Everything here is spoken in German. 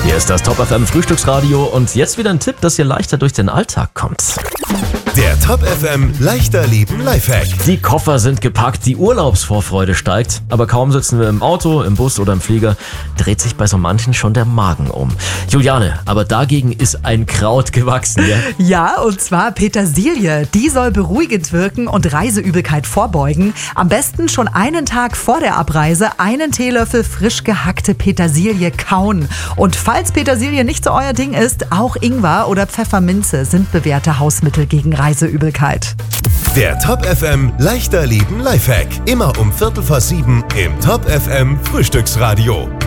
Hier ist das Top FM Frühstücksradio und jetzt wieder ein Tipp, dass ihr leichter durch den Alltag kommt. Der Top FM leichter Leben Lifehack. Die Koffer sind gepackt, die Urlaubsvorfreude steigt, aber kaum sitzen wir im Auto, im Bus oder im Flieger, dreht sich bei so manchen schon der Magen um. Juliane, aber dagegen ist ein Kraut gewachsen, ja? Ja, und zwar Petersilie. Die soll beruhigend wirken und Reiseübelkeit vorbeugen. Am besten schon einen Tag vor der Abreise einen Teelöffel frisch gehackte Petersilie kauen. Und falls Petersilie nicht so euer Ding ist, auch Ingwer oder Pfefferminze sind bewährte Hausmittel gegen Reiseübelkeit. Der Top FM leichter Leben Lifehack. Immer um 6:45 im Top FM Frühstücksradio.